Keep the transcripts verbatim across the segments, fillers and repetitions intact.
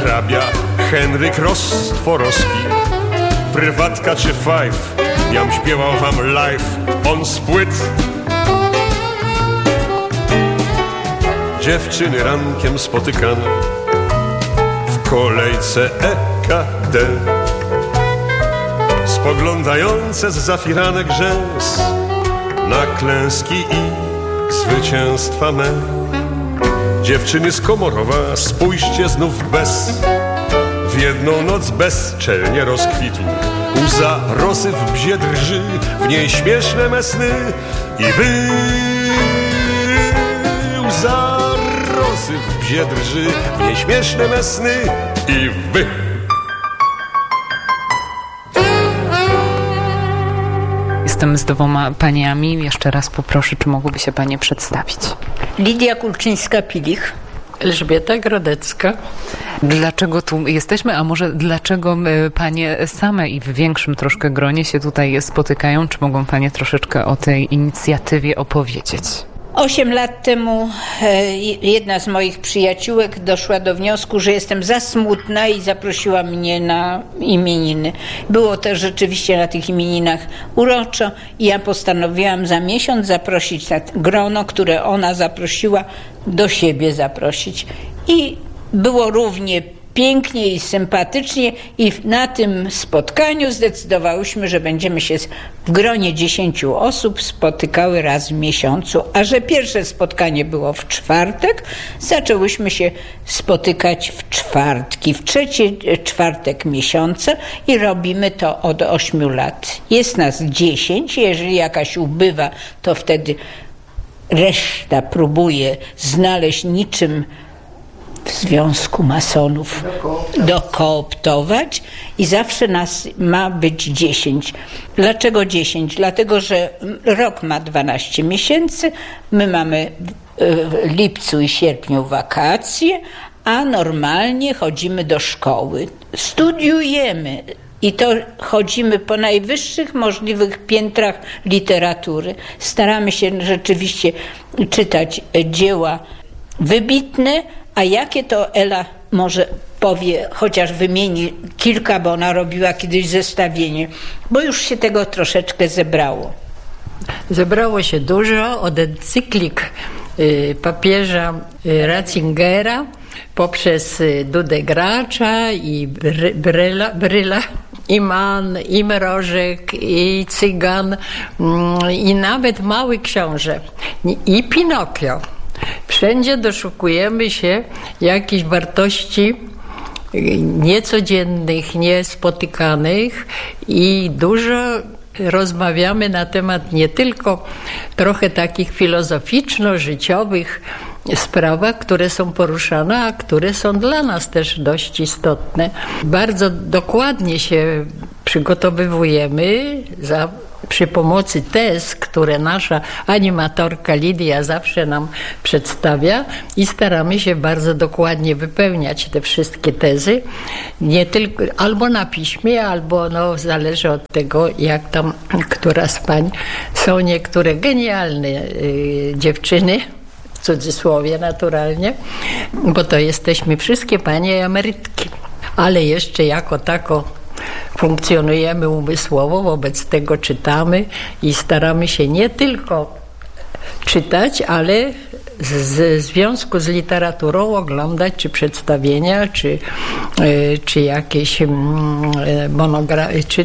hrabia Henryk Rostworowski, prywatka czy five, jam śpiewał wam live on z płyt. Dziewczyny rankiem spotykane w kolejce E K D, spoglądające z zafiranek rzęs na klęski i zwycięstwa me. Dziewczyny z Komorowa, spójrzcie znów bez, w jedną noc bezczelnie rozkwitł. Łza rosy w bzie drży, w niej śmieszne me sny i wy. Łza rosy w bzie drży, w niej śmieszne me sny i wy. Jestem z dwoma paniami. Jeszcze raz poproszę, czy mogłyby się panie przedstawić? Lidia Kulczyńska-Pilich. Elżbieta Grodecka. Dlaczego tu jesteśmy, a może dlaczego panie same i w większym troszkę gronie się tutaj spotykają? Czy mogą panie troszeczkę o tej inicjatywie opowiedzieć? Osiem lat temu jedna z moich przyjaciółek doszła do wniosku, że jestem za smutna i zaprosiła mnie na imieniny. Było też rzeczywiście na tych imieninach uroczo i ja postanowiłam za miesiąc zaprosić na grono, które ona zaprosiła, do siebie zaprosić. I było równie pięknie i sympatycznie i na tym spotkaniu zdecydowałyśmy, że będziemy się w gronie dziesięciu osób spotykały raz w miesiącu, a że pierwsze spotkanie było w czwartek, zaczęłyśmy się spotykać w czwartki, w trzeci czwartek miesiąca i robimy to od ośmiu lat. Jest nas dziesięć, jeżeli jakaś ubywa, to wtedy reszta próbuje znaleźć niczym w Związku Masonów dokooptować i zawsze nas ma być dziesięć. Dlaczego dziesięć? Dlatego, że rok ma dwanaście miesięcy, my mamy w lipcu i sierpniu wakacje, a normalnie chodzimy do szkoły. Studiujemy i to chodzimy po najwyższych możliwych piętrach literatury. Staramy się rzeczywiście czytać dzieła wybitne. A jakie to Ela może powie, chociaż wymieni kilka, bo ona robiła kiedyś zestawienie, bo już się tego troszeczkę zebrało. Zebrało się dużo, od encyklik y, papieża y, Ratzingera poprzez y, Dudę Gracza i Bry, Bryla, Bryla i Mann, i Mrożek, i Cygan, y, i nawet Mały Książę, i Pinokio. Wszędzie doszukujemy się jakichś wartości niecodziennych, niespotykanych i dużo rozmawiamy na temat nie tylko trochę takich filozoficzno-życiowych sprawach, które są poruszane, a które są dla nas też dość istotne. Bardzo dokładnie się przygotowywujemy za przy pomocy tez, które nasza animatorka Lidia zawsze nam przedstawia i staramy się bardzo dokładnie wypełniać te wszystkie tezy, nie tylko, albo na piśmie, albo no, zależy od tego, jak tam która z pań. Są niektóre genialne y, dziewczyny, w cudzysłowie naturalnie, bo to jesteśmy wszystkie panie emerytki, ale jeszcze jako tako funkcjonujemy umysłowo, wobec tego czytamy i staramy się nie tylko czytać, ale w związku z literaturą oglądać czy przedstawienia, czy, czy jakieś monografie, czy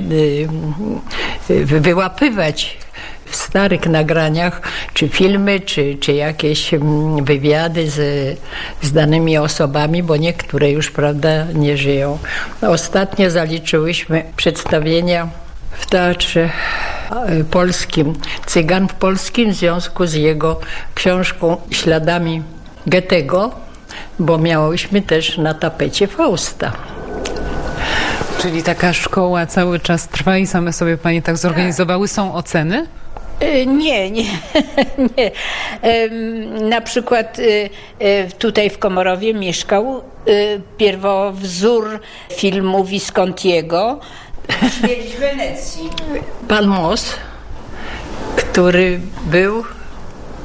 wyłapywać w starych nagraniach, czy filmy, czy, czy jakieś wywiady z, z danymi osobami, bo niektóre już, prawda, nie żyją. Ostatnio zaliczyłyśmy przedstawienia w Teatrze Polskim Cygan w Polskim w związku z jego książką Śladami Goethego, bo miałyśmy też na tapecie Fausta. Czyli taka szkoła cały czas trwa i same sobie panie tak zorganizowały. Są oceny? Nie, nie, nie. Na przykład tutaj w Komorowie mieszkał pierwowzór filmu Viscontiego, Śmierć w Wenecji. Pan Moss, który był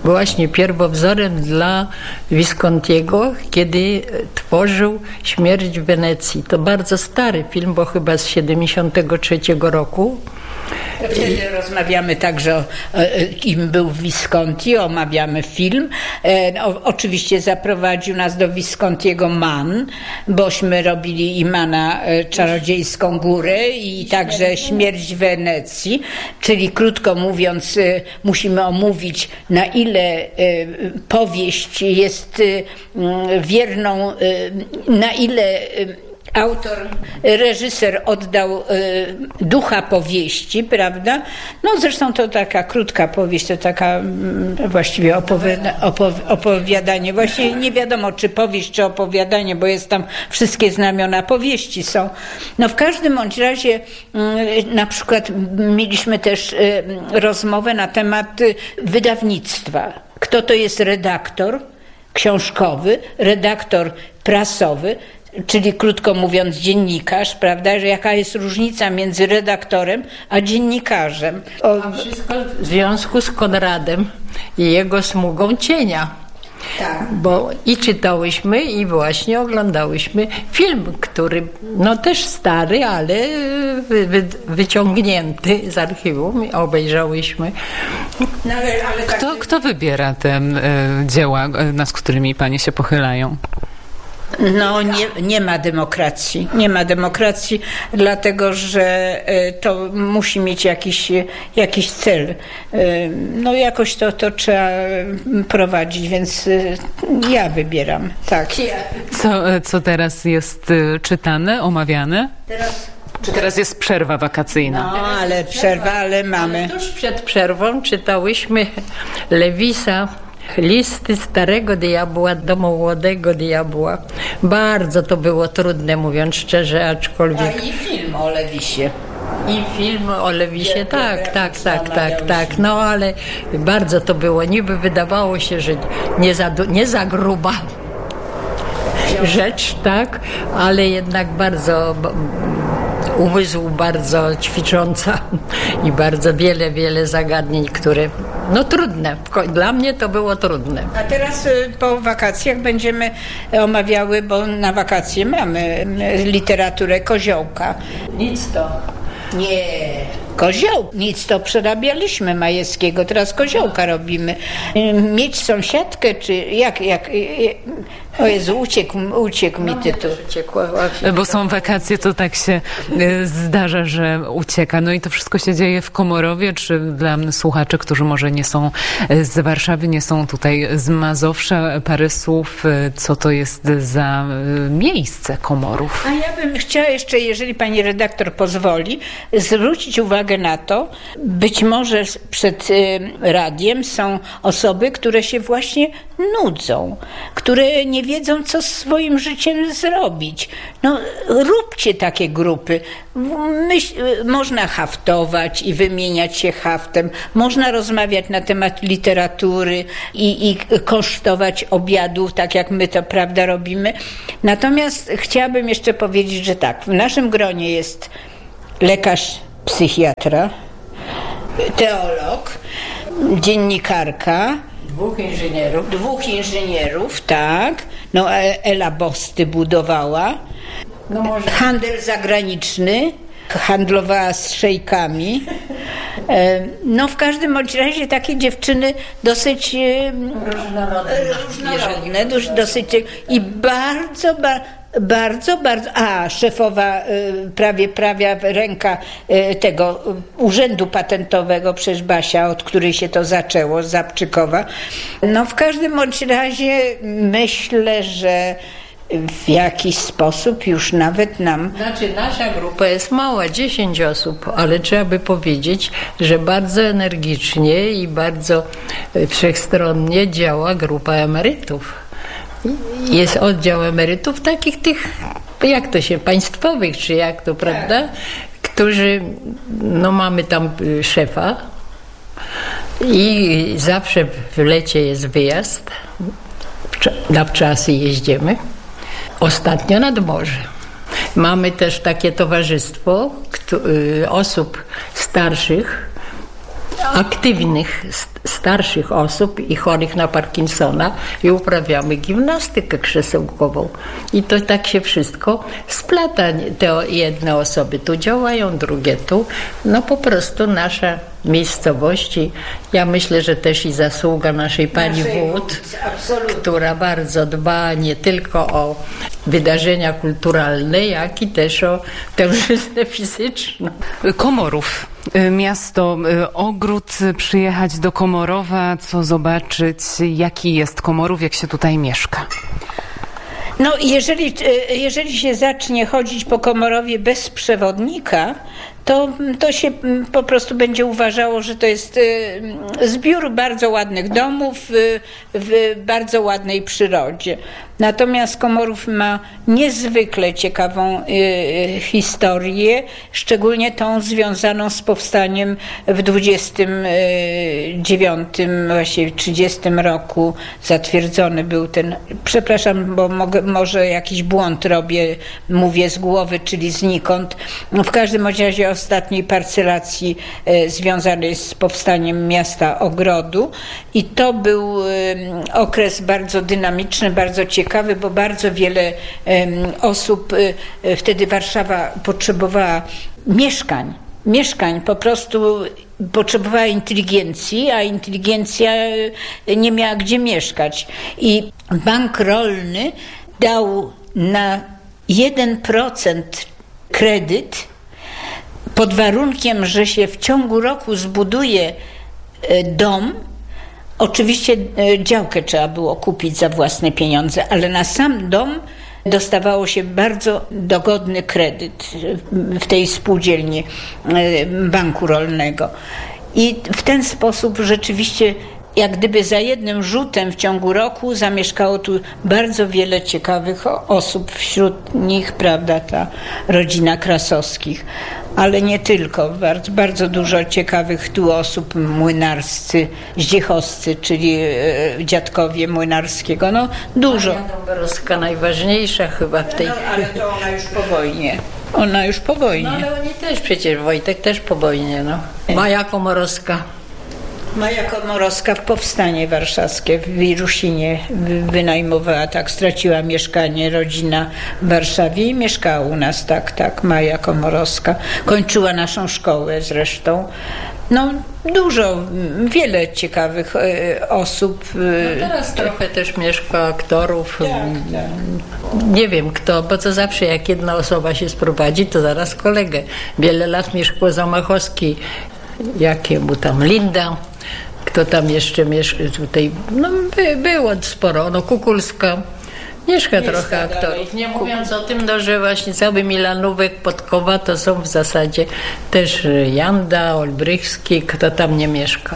właśnie pierwowzorem dla Viscontiego, kiedy tworzył Śmierć w Wenecji. To bardzo stary film, bo chyba z siedemdziesiątego trzeciego roku. Wtedy rozmawiamy także o kim był Visconti, omawiamy film. O, oczywiście zaprowadził nas do Viscontiego Mann, bośmy robili i Mana Czarodziejską Górę i także Śmierć w Wenecji, czyli krótko mówiąc musimy omówić, na ile powieść jest wierną, na ile autor, reżyser oddał y, ducha powieści, prawda? No zresztą to taka krótka powieść, to taka mm, właściwie opowiada, opowi- opowiadanie. Właśnie nie wiadomo, czy powieść, czy opowiadanie, bo jest tam wszystkie znamiona powieści są. No w każdym bądź razie y, na przykład mieliśmy też y, rozmowę na temat y, wydawnictwa. Kto to jest redaktor książkowy, redaktor prasowy, czyli krótko mówiąc dziennikarz, prawda, że jaka jest różnica między redaktorem a dziennikarzem. O... A wszystko w związku z Konradem i jego Smugą cienia. Tak. Bo i czytałyśmy i właśnie oglądałyśmy film, który no też stary, ale wy, wy, wyciągnięty z archiwum i obejrzałyśmy. No, ale, ale tak... Kto, kto wybiera te y, dzieła, y, nad którymi panie się pochylają? No nie, nie ma demokracji, nie ma demokracji, dlatego że to musi mieć jakiś, jakiś cel. No jakoś to, to trzeba prowadzić, więc ja wybieram, tak. Co, co teraz jest czytane, omawiane? Teraz... Czy teraz jest przerwa wakacyjna? No, ale przerwa, ale mamy. Ale tuż przed przerwą czytałyśmy Lewisa Listy starego diabła do młodego diabła. Bardzo to było trudne, mówiąc szczerze, aczkolwiek... A i film o Lewisie. I film o Lewisie, tak, tak, tak, tak, tak. No ale bardzo to było. Niby wydawało się, że nie za, nie za gruba rzecz, tak, ale jednak bardzo... umysł bardzo ćwicząca i bardzo wiele, wiele zagadnień, które, no trudne. Dla mnie to było trudne. A teraz po wakacjach będziemy omawiały, bo na wakacje mamy literaturę Koziołka. Nic to. Nie, Kozioł. Nic to przerabialiśmy Majewskiego, teraz Koziołka robimy. Mieć sąsiadkę, czy jak, jak, o Jezu, uciekł, uciekł mi tytuł. Bo są wakacje, to tak się zdarza, że ucieka. No i to wszystko się dzieje w Komorowie, czy dla słuchaczy, którzy może nie są z Warszawy, nie są tutaj z Mazowsza, parę słów, co to jest za miejsce Komorów? A ja bym chciała jeszcze, jeżeli pani redaktor pozwoli, zwrócić uwagę na to, być może przed radiem są osoby, które się właśnie nudzą, które nie wiedzą, co z swoim życiem zrobić. No, róbcie takie grupy. Myśl, można haftować i wymieniać się haftem. Można rozmawiać na temat literatury i, i kosztować obiadów, tak jak my to, prawda, robimy. Natomiast chciałabym jeszcze powiedzieć, że tak, w naszym gronie jest lekarz psychiatra, teolog, dziennikarka, Dwóch inżynierów. Dwóch inżynierów, tak. No, Ela Bosty budowała. No może. Handel zagraniczny. Handlowała z szejkami. No w każdym bądź razie takie dziewczyny dosyć Różnorodne. różnorodne dosyć i bardzo, bardzo Bardzo, bardzo. A, szefowa prawie prawia ręka tego Urzędu Patentowego, przecież Basia, od której się to zaczęło, z Zabczykowa. No w każdym bądź razie myślę, że w jakiś sposób już nawet nam... Znaczy nasza grupa jest mała, dziesięć osób, ale trzeba by powiedzieć, że bardzo energicznie i bardzo wszechstronnie działa grupa emerytów. Jest oddział emerytów, takich tych, jak to się, państwowych, czy jak to, prawda? Którzy, no mamy tam szefa i zawsze w lecie jest wyjazd, na wczasy jeździmy. Ostatnio nad morze. Mamy też takie towarzystwo osób starszych, aktywnych, starszych osób i chorych na Parkinsona i uprawiamy gimnastykę krzesełkową. I to tak się wszystko splata. Te jedne osoby tu działają, drugie tu. No po prostu nasza miejscowości. Ja myślę, że też i zasługa naszej pani wójt, która bardzo dba nie tylko o wydarzenia kulturalne, jak i też o tę żyznę fizyczną. Komorów. Miasto, ogród, przyjechać do Komorowa, co zobaczyć, jaki jest Komorów, jak się tutaj mieszka. No, jeżeli, jeżeli się zacznie chodzić po Komorowie bez przewodnika, to, to się po prostu będzie uważało, że to jest zbiór bardzo ładnych domów w bardzo ładnej przyrodzie. Natomiast Komorów ma niezwykle ciekawą y, historię, szczególnie tą związaną z powstaniem w dwudziestym dziewiątym, właściwie trzydziestym roku zatwierdzony był ten, przepraszam, bo mogę, może jakiś błąd robię, mówię z głowy, czyli znikąd. W każdym razie ostatniej parcelacji y, związanej z powstaniem miasta Ogrodu i to był y, okres bardzo dynamiczny, bardzo ciekawy, bo bardzo wiele um, osób, y, wtedy Warszawa potrzebowała mieszkań. Mieszkań, po prostu potrzebowała inteligencji, a inteligencja nie miała gdzie mieszkać. I Bank Rolny dał na jeden procent kredyt pod warunkiem, że się w ciągu roku zbuduje dom. Oczywiście działkę trzeba było kupić za własne pieniądze, ale na sam dom dostawało się bardzo dogodny kredyt w tej spółdzielni Banku Rolnego. I w ten sposób rzeczywiście jak gdyby za jednym rzutem w ciągu roku zamieszkało tu bardzo wiele ciekawych osób, wśród nich, prawda, ta rodzina Krasowskich, ale nie tylko, bardzo, bardzo dużo ciekawych tu osób, młynarscy, zdziechowscy, czyli e, dziadkowie Młynarskiego, no dużo. Maria Dąbrowska najważniejsza chyba w tej... No, ale to ona już po wojnie. Ona już po wojnie. No ale oni też przecież, Wojtek też po wojnie, no. Maja Komorowska. Maja Komorowska w powstanie warszawskie w Wirusinie wynajmowała, tak, straciła mieszkanie, rodzina w Warszawie i mieszkała u nas, tak, tak, Maja Komorowska. Kończyła naszą szkołę zresztą. No dużo, wiele ciekawych e, osób. No teraz trochę też mieszka aktorów. Tak, tak. Nie wiem kto, bo to zawsze jak jedna osoba się sprowadzi, to zaraz kolegę. Wiele lat mieszkał Zamachowski, jakiemu tam Linda. Kto tam jeszcze mieszka tutaj? No by, było sporo. No Kukulska. Mieszka, Mieszka trochę aktorów. Nie mówiąc o tym, no, że właśnie cały Milanówek, Podkowa to są w zasadzie też Janda, Olbrychski, kto tam nie mieszka.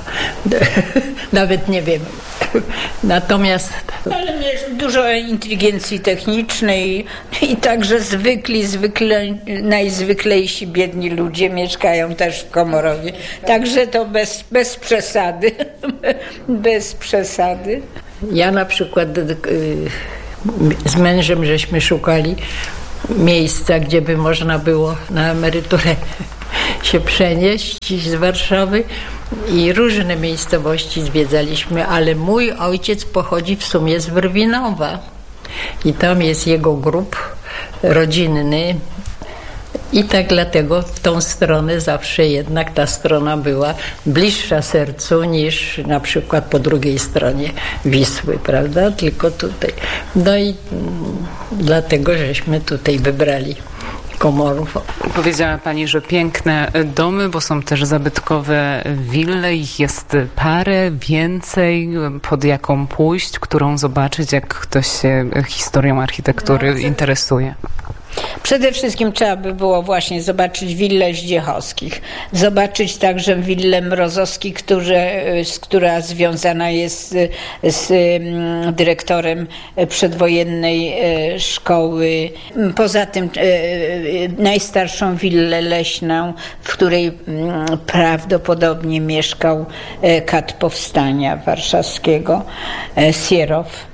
Nawet nie wiem. Natomiast... Ale dużo inteligencji technicznej i także zwykli, zwykle, najzwyklejsi biedni ludzie mieszkają też w Komorowie. Także to bez, bez przesady. Bez przesady. Ja na przykład... Z mężem żeśmy szukali miejsca, gdzie by można było na emeryturę się przenieść z Warszawy i różne miejscowości zwiedzaliśmy, ale mój ojciec pochodzi w sumie z Brwinowa i tam jest jego grób rodzinny. I tak dlatego w tą stronę zawsze jednak ta strona była bliższa sercu niż na przykład po drugiej stronie Wisły, prawda? Tylko tutaj. No i mm, dlatego żeśmy tutaj wybrali Komorów. Powiedziała Pani, że piękne domy, bo są też zabytkowe wille, ich jest parę, więcej, pod jaką pójść, którą zobaczyć, jak ktoś się historią architektury no, interesuje. Przede wszystkim trzeba by było właśnie zobaczyć willę Zdziechowskich, zobaczyć także willę Mrozowskich, które, która związana jest z, z dyrektorem przedwojennej szkoły. Poza tym najstarszą willę leśną, w której prawdopodobnie mieszkał kat powstania warszawskiego, Sierow.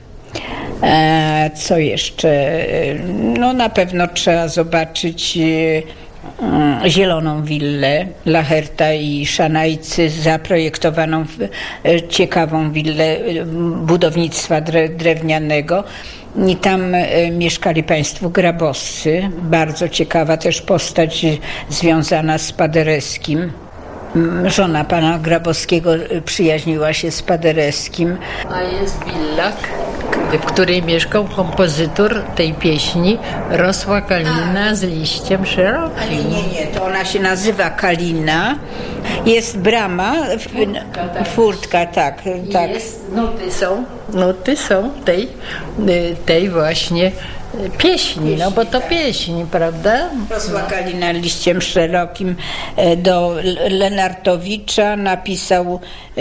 Co jeszcze? No na pewno trzeba zobaczyć zieloną willę Lacherta i Szanajcy, zaprojektowaną ciekawą willę budownictwa drewnianego. I tam mieszkali państwo Grabowscy, bardzo ciekawa też postać związana z Paderewskim. Żona pana Grabowskiego przyjaźniła się z Paderewskim. A jest willa, w której mieszkał kompozytor tej pieśni, rosła kalina z liściem szerokim. Ale nie, nie, to ona się nazywa Kalina. Jest brama, furtka, tak. Furtka, tak, tak. Jest, nuty są, nuty są tej, tej właśnie pieśni, no bo to pieśń, prawda? Rosła kalina liściem szerokim. Do Lenartowicza napisał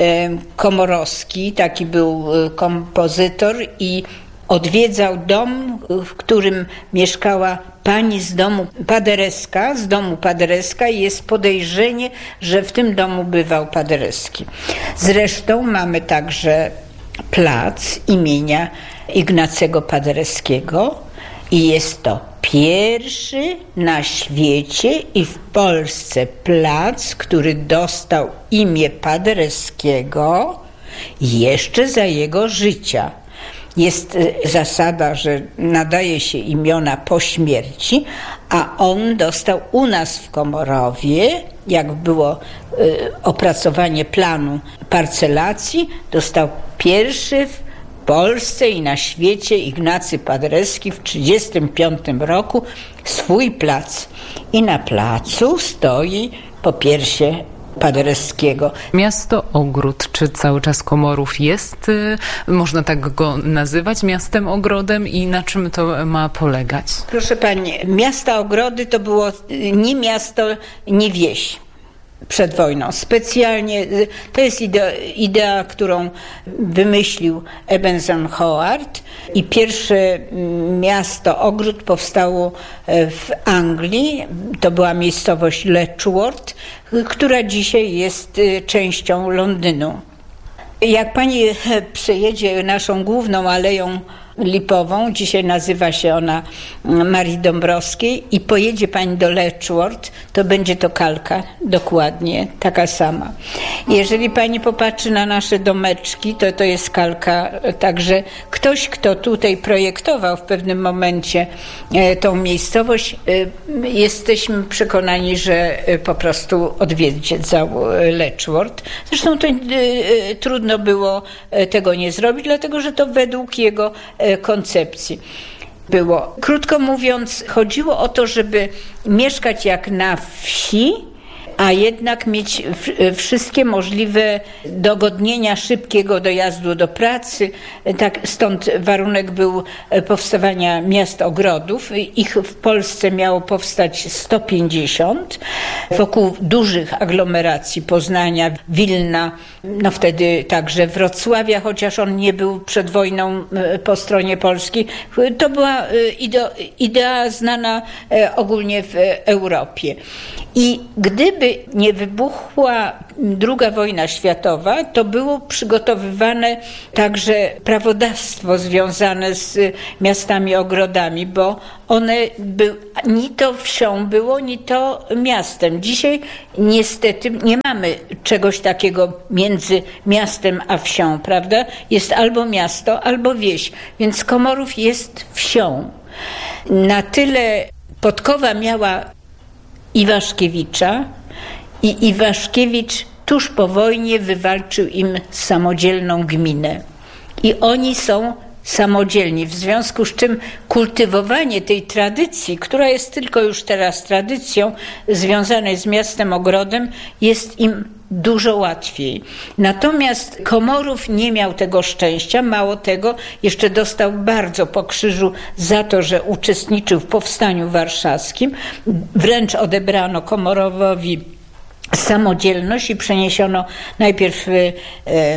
Komorowski, taki był kompozytor, i odwiedzał dom, w którym mieszkała pani z domu Paderewska, z domu Paderewska, i jest podejrzenie, że w tym domu bywał Paderewski. Zresztą mamy także plac imienia Ignacego Paderewskiego i jest to pierwszy na świecie i w Polsce plac, który dostał imię Paderewskiego jeszcze za jego życia. Jest zasada, że nadaje się imiona po śmierci, a on dostał u nas w Komorowie, jak było y, opracowanie planu parcelacji, dostał pierwszy w Polsce i na świecie Ignacy Paderewski w tysiąc dziewięćset trzydziestym piątym roku swój plac. I na placu stoi popiersie Paderewskiego. Miasto Ogród, czy cały czas Komorów jest, można tak go nazywać, miastem ogrodem, i na czym to ma polegać? Proszę pani, miasta ogrody to było nie miasto, nie wieś. Przed wojną. Specjalnie, to jest idea, idea, którą wymyślił Ebenson Howard, i pierwsze miasto ogród powstało w Anglii. To była miejscowość Letchworth, która dzisiaj jest częścią Londynu. Jak pani przejedzie naszą główną aleją Lipową, dzisiaj nazywa się ona Marii Dąbrowskiej, i pojedzie pani do Letchworth, to będzie to kalka dokładnie taka sama. Jeżeli pani popatrzy na nasze domeczki, to to jest kalka, także ktoś, kto tutaj projektował w pewnym momencie tą miejscowość, jesteśmy przekonani, że po prostu odwiedzał Letchworth. Zresztą to trudno było tego nie zrobić, dlatego że to według jego koncepcji było. Krótko mówiąc, chodziło o to, żeby mieszkać jak na wsi, a jednak mieć wszystkie możliwe dogodnienia szybkiego dojazdu do pracy. Tak, stąd warunek był powstawania miast ogrodów. Ich w Polsce miało powstać sto pięćdziesiąt wokół dużych aglomeracji Poznania, Wilna, no wtedy także Wrocławia, chociaż on nie był przed wojną po stronie polskiej. To była idea, idea znana ogólnie w Europie. I gdyby nie wybuchła druga wojna światowa, to było przygotowywane także prawodawstwo związane z miastami ogrodami, bo one by, ni to wsią było, ni to miastem. Dzisiaj niestety nie mamy czegoś takiego między miastem a wsią, prawda? Jest albo miasto, albo wieś, więc Komorów jest wsią. Na tyle Podkowa miała Iwaszkiewicza, i Iwaszkiewicz tuż po wojnie wywalczył im samodzielną gminę. I oni są samodzielni, w związku z czym kultywowanie tej tradycji, która jest tylko już teraz tradycją związanej z miastem ogrodem, jest im dużo łatwiej. Natomiast Komorów nie miał tego szczęścia, mało tego, jeszcze dostał bardzo po krzyżu za to, że uczestniczył w powstaniu warszawskim. Wręcz odebrano Komorowowi samodzielność i przeniesiono najpierw y, y,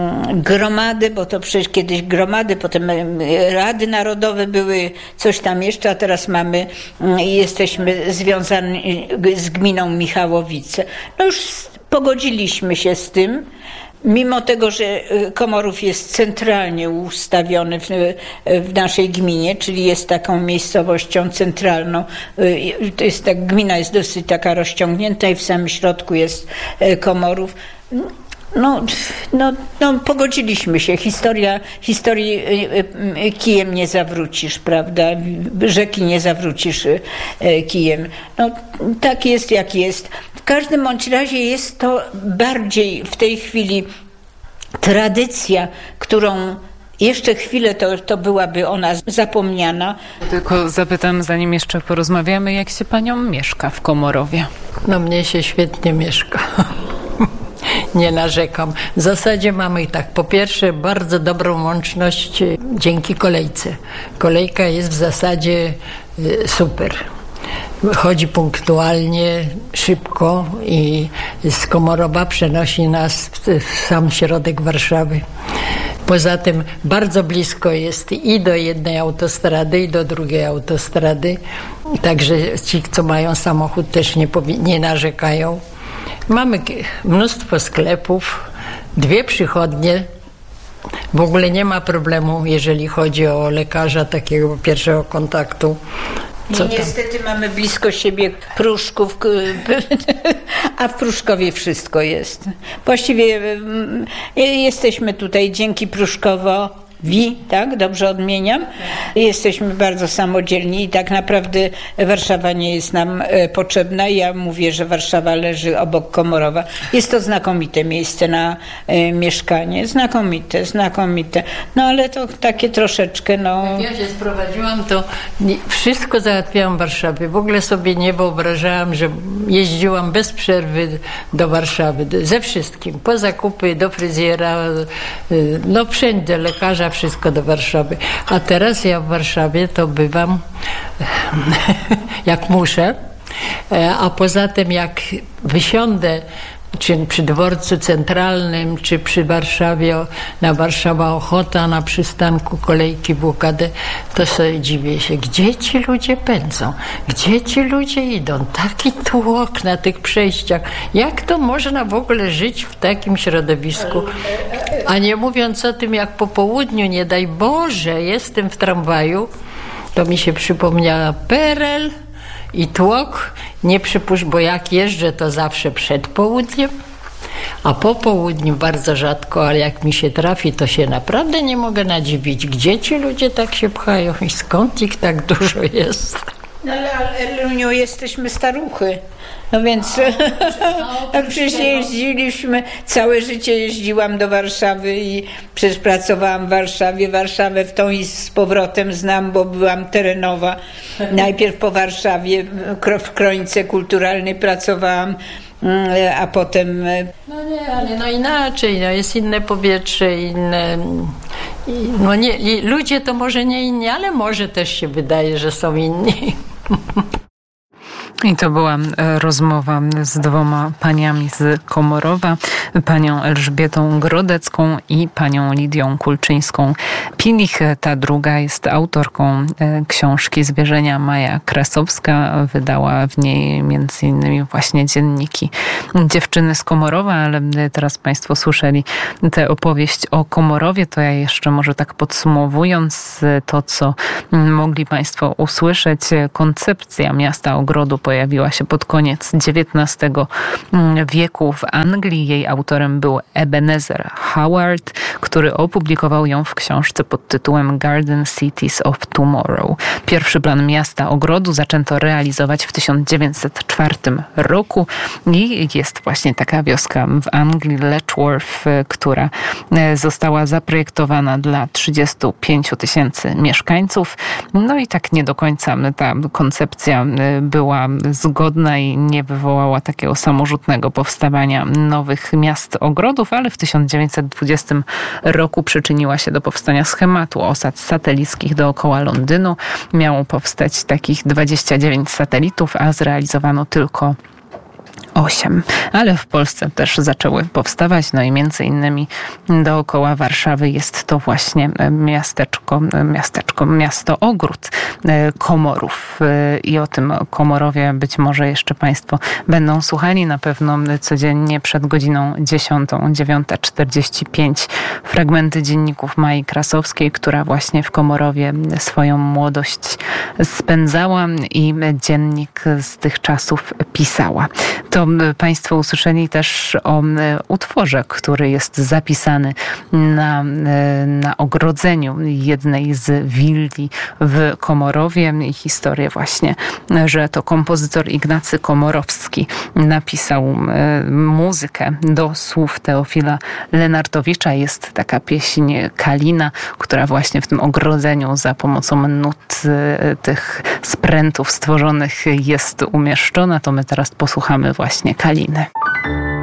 gromady, bo to przecież kiedyś gromady, potem Rady Narodowe były, coś tam jeszcze, a teraz mamy, y, jesteśmy związani z gminą Michałowice. No już pogodziliśmy się z tym, Mimo tego, że Komorów jest centralnie ustawiony w, w naszej gminie, czyli jest taką miejscowością centralną, to jest tak, gmina jest dosyć taka rozciągnięta i w samym środku jest Komorów. No, no, no, pogodziliśmy się. Historia, historii kijem nie zawrócisz, prawda? Rzeki nie zawrócisz kijem. No, tak jest, jak jest. W każdym bądź razie jest to bardziej w tej chwili tradycja, którą jeszcze chwilę to, to byłaby ona zapomniana. Tylko zapytam, zanim jeszcze porozmawiamy, jak się panią mieszka w Komorowie? No mnie się świetnie mieszka. Nie narzekam. W zasadzie mamy tak, po pierwsze bardzo dobrą łączność dzięki kolejce. Kolejka jest w zasadzie super. Chodzi punktualnie, szybko i z Komorowa przenosi nas w sam środek Warszawy. Poza tym bardzo blisko jest i do jednej autostrady, i do drugiej autostrady. Także ci, co mają samochód, też nie, powi- nie narzekają. Mamy mnóstwo sklepów, dwie przychodnie. W ogóle nie ma problemu, jeżeli chodzi o lekarza takiego pierwszego kontaktu. Co Niestety tam? Mamy blisko siebie Pruszków, a w Pruszkowie wszystko jest. Właściwie jesteśmy tutaj dzięki Pruszkowo. Wi, tak? Dobrze odmieniam? Jesteśmy bardzo samodzielni i tak naprawdę Warszawa nie jest nam potrzebna. Ja mówię, że Warszawa leży obok Komorowa. Jest to znakomite miejsce na y, mieszkanie. Znakomite, znakomite. No ale to takie troszeczkę, no... Jak ja się sprowadziłam, to nie, wszystko załatwiałam w Warszawie. W ogóle sobie nie wyobrażałam, że jeździłam bez przerwy do Warszawy. Ze wszystkim. Po zakupy, do fryzjera, y, no wszędzie, lekarza, wszystko do Warszawy. A teraz ja w Warszawie to bywam jak muszę, a poza tym jak wysiądę czy przy dworcu centralnym, czy przy Warszawie, na Warszawa Ochota, na przystanku kolejki W K D, to sobie dziwię się, gdzie ci ludzie pędzą, gdzie ci ludzie idą, taki tłok na tych przejściach, jak to można w ogóle żyć w takim środowisku, a nie mówiąc o tym, jak po południu, nie daj Boże, jestem w tramwaju, to mi się przypomniała P R L, i tłok, nie przypuszczę, bo jak jeżdżę, to zawsze przed południem, a po południu bardzo rzadko, ale jak mi się trafi, to się naprawdę nie mogę nadziwić, gdzie ci ludzie tak się pchają i skąd ich tak dużo jest. No ale, ale Eluniu, jesteśmy staruchy. No więc no, przecież jeździliśmy, całe życie jeździłam do Warszawy i przecież pracowałam w Warszawie. Warszawę w tą i z powrotem znam, bo byłam terenowa. Najpierw po Warszawie w Kronice Kulturalnej pracowałam, a potem... No nie, ale no inaczej, no jest inne powietrze, inne... No nie, ludzie to może nie inni, ale może też się wydaje, że są inni. I to była rozmowa z dwoma paniami z Komorowa, panią Elżbietą Grodecką i panią Lidią Kulczyńską-Pilich. Ta druga jest autorką książki Zwierzenia Maja Krasowska. Wydała w niej między innymi właśnie dzienniki Dziewczyny z Komorowa, ale teraz państwo słyszeli tę opowieść o Komorowie, to ja jeszcze może tak podsumowując to, co mogli państwo usłyszeć. Koncepcja miasta ogrodu pojawiła się pod koniec dziewiętnastego wieku w Anglii. Jej autorem był Ebenezer Howard, który opublikował ją w książce pod tytułem Garden Cities of Tomorrow. Pierwszy plan miasta ogrodu zaczęto realizować w tysiąc dziewięćset czwartym roku i jest właśnie taka wioska w Anglii, Letchworth, która została zaprojektowana dla trzydziestu pięciu tysięcy mieszkańców. No i tak nie do końca ta koncepcja była zgodna i nie wywołała takiego samorzutnego powstawania nowych miast ogrodów, ale w tysiąc dziewięćset dwudziestym roku przyczyniła się do powstania schematu osad satelickich dookoła Londynu. Miało powstać takich dwadzieścia dziewięć satelitów, a zrealizowano tylko osiem. Ale w Polsce też zaczęły powstawać, no i między innymi dookoła Warszawy jest to właśnie miasteczko, miasteczko, miasto Ogród Komorów. I o tym Komorowie być może jeszcze Państwo będą słuchali na pewno codziennie przed godziną dziesiątą, dziewiąta czterdzieści pięć. Fragmenty dzienników Mai Krasowskiej, która właśnie w Komorowie swoją młodość spędzała i dziennik z tych czasów pisała. To Państwo usłyszeli też o utworze, który jest zapisany na, na ogrodzeniu jednej z willi w Komorowie. I historię właśnie, że to kompozytor Ignacy Komorowski napisał muzykę do słów Teofila Lenartowicza. Jest taka pieśń Kalina, która właśnie w tym ogrodzeniu za pomocą nut tych sprętów stworzonych jest umieszczona. To my teraz posłuchamy właśnie Kaliny.